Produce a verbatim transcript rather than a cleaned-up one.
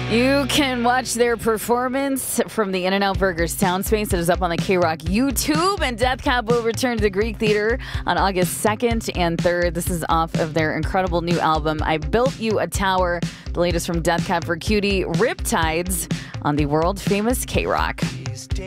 You can watch their performance from the In-N-Out Burger Sound Space. It is up on the K-Rock YouTube. And Death Cab will return to the Greek Theater on August second and third. This is off of their incredible new album, I Built You a Tower. The latest from Death Cab for Cutie, Riptides on the world-famous K-Rock.